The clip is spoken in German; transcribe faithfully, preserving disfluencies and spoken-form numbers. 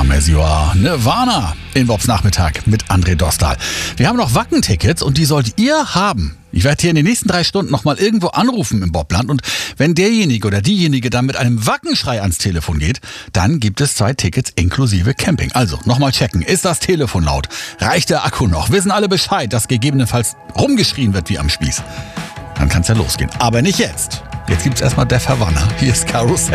Come As You Are, Nirvana in Bobs Nachmittag mit André Dostal. Wir haben noch Wacken-Tickets und die sollt ihr haben. Ich werde hier in den nächsten drei Stunden nochmal irgendwo anrufen im Bobland und wenn derjenige oder diejenige dann mit einem Wackenschrei ans Telefon geht, dann gibt es zwei Tickets inklusive Camping. Also nochmal checken, ist das Telefon laut? Reicht der Akku noch? Wissen alle Bescheid, dass gegebenenfalls rumgeschrien wird wie am Spieß? Dann kann es ja losgehen. Aber nicht jetzt. Jetzt gibt's erstmal der Verwanner. Hier ist Karussell.